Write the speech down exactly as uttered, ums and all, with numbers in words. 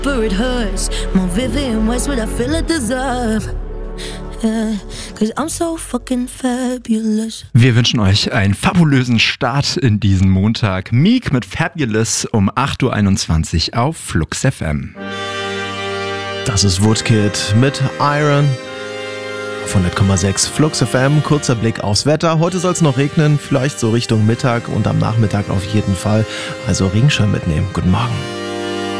But it hurts more vivid in ways what I feel I deserve. Yeah, cause I'm so fucking fabulous. Wir wünschen euch einen fabulösen Start in diesen Montag. Meek mit Fabulous um acht Uhr einundzwanzig auf Flux F M. Das ist Woodkid mit Iron. Auf hundert Komma sechs Flux F M, kurzer Blick aufs Wetter. Heute soll es noch regnen, vielleicht so Richtung Mittag und am Nachmittag auf jeden Fall. Also Regenschirm mitnehmen. Guten Morgen.